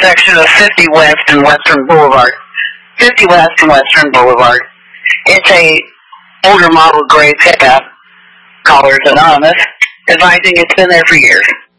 intersection of 50 West and Western Boulevard. 50 West and Western Boulevard. It's a older model gray pickup, Callers Anonymous, advising it's been there for years.